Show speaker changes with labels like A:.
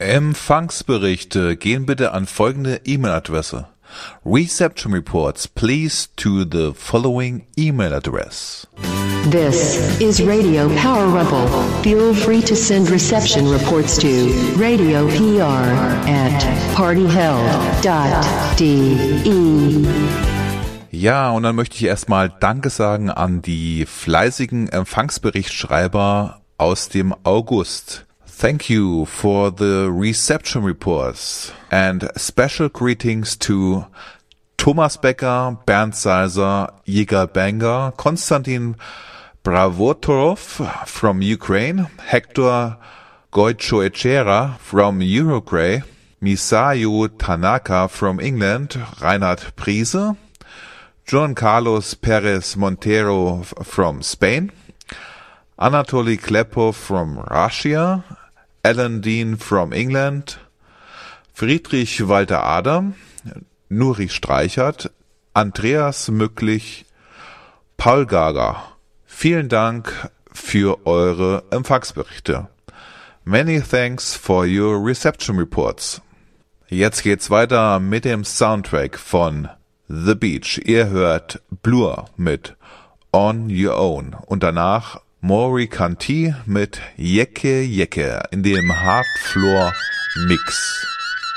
A: Empfangsberichte gehen bitte an folgende E-Mail-Adresse. Reception reports, please to the following email address.
B: This is Radio Power Rebel. Feel free to send reception reports to radiopr@partyheld.de.
A: Ja, und dann möchte ich erstmal Danke sagen an die fleißigen Empfangsberichtschreiber aus dem August. Thank you for the reception reports and special greetings to Thomas Becker, Bernd Seiser, Yigal Banger, Konstantin Bravotorov from Ukraine, Hector Goicoechea from Uruguay, Misayo Tanaka from England, Reinhard Priese, Juan Carlos Perez Montero from Spain, Anatoly Klepov from Russia, Alan Dean from England, Friedrich Walter Adam, Nuri Streichert, Andreas Mücklich, Paul Gager. Vielen Dank für eure Empfangsberichte. Many thanks for your reception reports. Jetzt geht's weiter mit dem Soundtrack von The Beach. Ihr hört Blur mit On Your Own und danach Maury Canty mit Yeke Yeke in dem Hard Floor Mix.